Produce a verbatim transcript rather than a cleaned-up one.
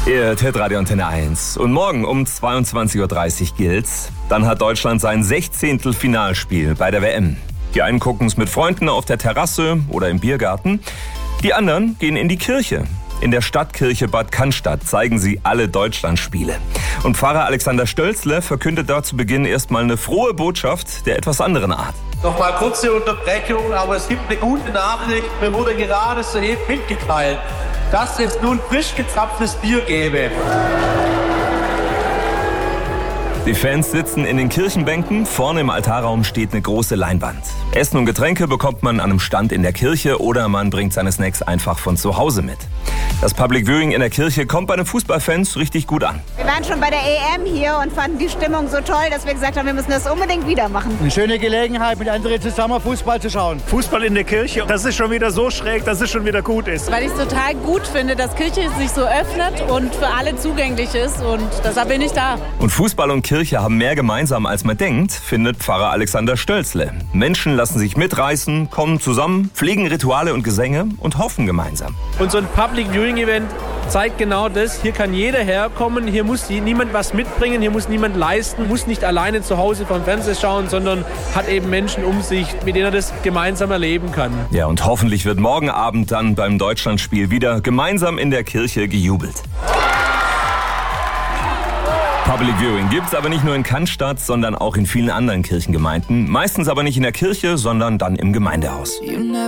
Ihr hört Hitradio Antenne eins. Und morgen um zweiundzwanzig Uhr dreißig gilt's. Dann hat Deutschland sein sechzehnte Finalspiel bei der W M. Die einen gucken es mit Freunden auf der Terrasse oder im Biergarten. Die anderen gehen in die Kirche. In der Stadtkirche Bad Cannstatt zeigen sie alle Deutschlandspiele. Und Pfarrer Alexander Stölzle verkündet da zu Beginn erstmal eine frohe Botschaft der etwas anderen Art. Nochmal kurze Unterbrechung, aber es gibt eine gute Nachricht. Mir wurde gerade soeben mitgeteilt, dass es nun frisch gezapftes Bier gäbe. Die Fans sitzen in den Kirchenbänken, vorne im Altarraum steht eine große Leinwand. Essen und Getränke bekommt man an einem Stand in der Kirche oder man bringt seine Snacks einfach von zu Hause mit. Das Public Viewing in der Kirche kommt bei den Fußballfans richtig gut an. Wir waren schon bei der E M hier und fanden die Stimmung so toll, dass wir gesagt haben, wir müssen das unbedingt wieder machen. Eine schöne Gelegenheit, mit anderen zusammen Fußball zu schauen. Fußball in der Kirche, das ist schon wieder so schräg, dass es schon wieder gut ist. Weil ich es total gut finde, dass Kirche sich so öffnet und für alle zugänglich ist und deshalb bin ich da. Und Fußball und Kirche haben mehr gemeinsam, als man denkt, findet Pfarrer Alexander Stölzle. Menschen lassen sich mitreißen, kommen zusammen, pflegen Rituale und Gesänge und hoffen gemeinsam. Und so ein Public Viewing Event zeigt genau das. Hier kann jeder herkommen, hier muss niemand was mitbringen, hier muss niemand leisten, muss nicht alleine zu Hause vom Fernseher schauen, sondern hat eben Menschen um sich, mit denen er das gemeinsam erleben kann. Ja, und hoffentlich wird morgen Abend dann beim Deutschlandspiel wieder gemeinsam in der Kirche gejubelt. Public Viewing gibt's aber nicht nur in Cannstatt, sondern auch in vielen anderen Kirchengemeinden. Meistens aber nicht in der Kirche, sondern dann im Gemeindehaus.